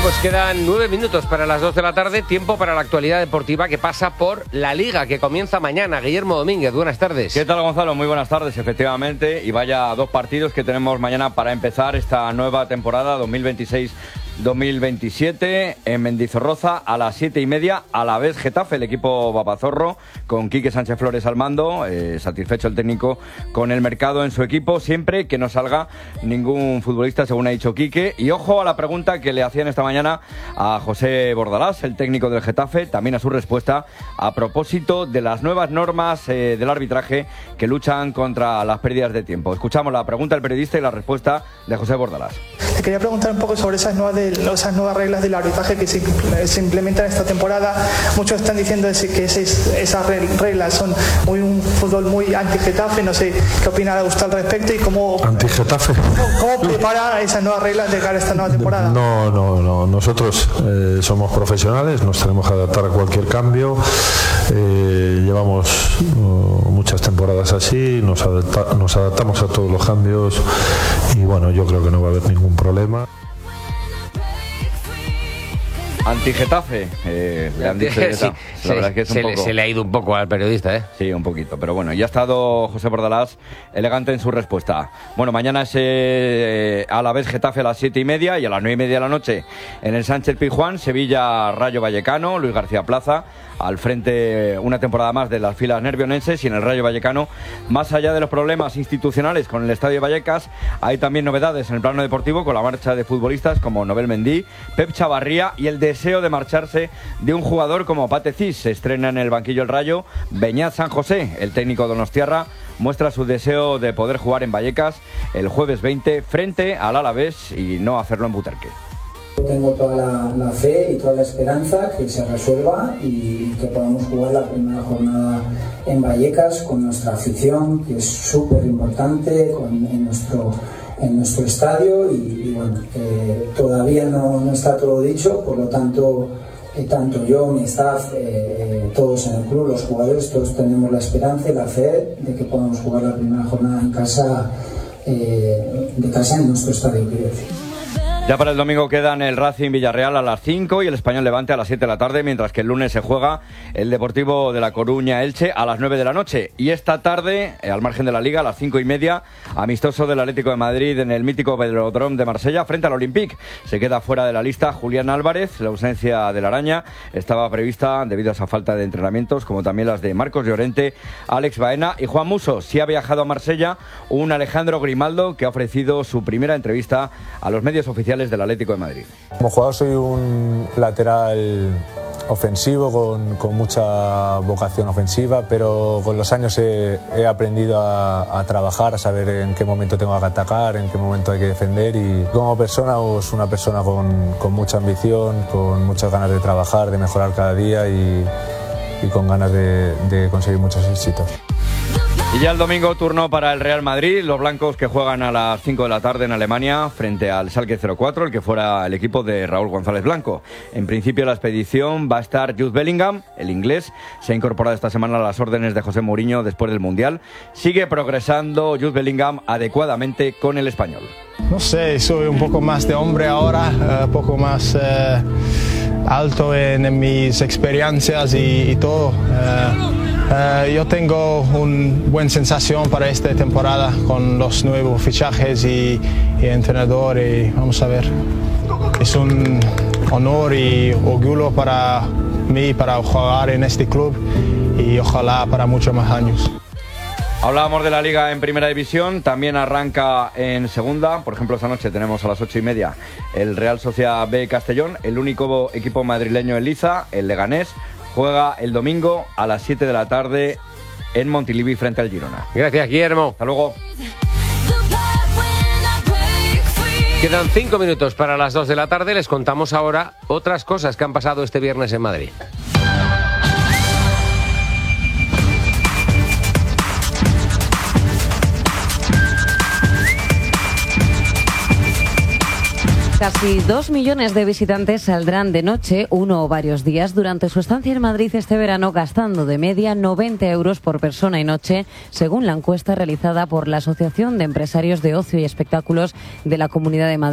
Pues quedan 9 minutos para las 2 de la tarde, tiempo para la actualidad deportiva que pasa por la Liga, que comienza mañana. Guillermo Domínguez, buenas tardes. ¿Qué tal, Gonzalo? Muy buenas tardes, efectivamente. Y vaya 2 partidos que tenemos mañana para empezar esta nueva temporada 2026-2027 en Mendizorroza a las 7:30, a la vez Getafe, el equipo Papazorro, con Quique Sánchez Flores al mando, satisfecho el técnico con el mercado en su equipo, siempre que no salga ningún futbolista, según ha dicho Quique. Y ojo a la pregunta que le hacían esta mañana a José Bordalás, el técnico del Getafe, también a su respuesta a propósito de las nuevas normas del arbitraje que luchan contra las pérdidas de tiempo. Escuchamos la pregunta del periodista y la respuesta de José Bordalás. Te quería preguntar un poco sobre esas nuevas reglas del arbitraje que se implementan esta temporada. Muchos están diciendo que esas reglas son un fútbol muy anti-Getafe. No sé qué opina usted al respecto y cómo... ¿Anti-Getafe? ¿Cómo prepara esas nuevas reglas de cara a esta nueva temporada? No. Nosotros somos profesionales, nos tenemos que adaptar a cualquier cambio. Llevamos muchas temporadas así, nos adaptamos a todos los cambios y bueno, yo creo que no va a haber ningún problema. Anti-Getafe, le han dicho Sí, la verdad es que es un poco... se le ha ido un poco al periodista, ¿eh? Sí, un poquito, pero bueno, ya ha estado José Bordalás elegante en su respuesta. Bueno, mañana es a la vez Getafe a las 7:30 y a las 9:30 de la noche en el Sánchez Pizjuán, Sevilla Rayo Vallecano, Luis García Plaza, al frente una temporada más de las filas nervionenses, y en el Rayo Vallecano, más allá de los problemas institucionales con el Estadio Vallecas, hay también novedades en el plano deportivo con la marcha de futbolistas como Nobel Mendy, Pep Chavarría y el deseo de marcharse de un jugador como Pate Cis. Se estrena en el banquillo el Rayo Beñat San José, el técnico donostiarra muestra su deseo de poder jugar en Vallecas el jueves 20 frente al Alavés y no hacerlo en Butarque. Tengo toda la fe y toda la esperanza que se resuelva y que podamos jugar la primera jornada en Vallecas con nuestra afición, que es súper importante, en nuestro estadio y bueno, todavía no está todo dicho, por lo tanto, tanto yo, mi staff, todos en el club, los jugadores, todos tenemos la esperanza y la fe de que podamos jugar la primera jornada en casa, en nuestro estadio, quiero decir. Ya para el domingo quedan el Racing Villarreal a las 5 y el Español Levante a las 7 de la tarde, mientras que el lunes se juega el Deportivo de La Coruña Elche a las 9 de la noche. Y esta tarde, al margen de la Liga, a las 5:30, amistoso del Atlético de Madrid en el mítico Velodrome de Marsella frente al Olympique. Se queda fuera de la lista Julián Álvarez. La ausencia de la Araña estaba prevista debido a esa falta de entrenamientos, como también las de Marcos Llorente, Alex Baena y Juan Musso. Sí ha viajado a Marsella un Alejandro Grimaldo, que ha ofrecido su primera entrevista a los medios oficiales del Atlético de Madrid. Como jugador soy un lateral ofensivo con mucha vocación ofensiva, pero con los años he aprendido a trabajar, a saber en qué momento tengo que atacar, en qué momento hay que defender, y como persona es una persona con mucha ambición, con muchas ganas de trabajar, de mejorar cada día y con ganas de conseguir muchos éxitos. Y ya el domingo turno para el Real Madrid, los blancos que juegan a las 5 de la tarde en Alemania frente al Schalke 04, el que fuera el equipo de Raúl González Blanco. En principio la expedición va a estar Jude Bellingham, el inglés, se ha incorporado esta semana a las órdenes de José Mourinho después del Mundial. Sigue progresando Jude Bellingham adecuadamente con el español. No sé, soy un poco más de hombre ahora, un poco más alto en mis experiencias y todo. Yo tengo una buena sensación para esta temporada con los nuevos fichajes y entrenador, y vamos a ver. Es un honor y orgullo para mí para jugar en este club y ojalá para muchos más años. Hablábamos de la Liga en Primera División, también arranca en Segunda. Por ejemplo, esta noche tenemos a las 8:30 el Real Sociedad B Castellón, el único equipo madrileño en liza, el Leganés. Juega el domingo a las 7 de la tarde en Montilivi frente al Girona. Gracias, Guillermo. Hasta luego. Quedan 5 minutos para las 2 de la tarde. Les contamos ahora otras cosas que han pasado este viernes en Madrid. Casi 2 millones de visitantes saldrán de noche, uno o varios días, durante su estancia en Madrid este verano, gastando de media 90 euros por persona y noche, según la encuesta realizada por la Asociación de Empresarios de Ocio y Espectáculos de la Comunidad de Madrid.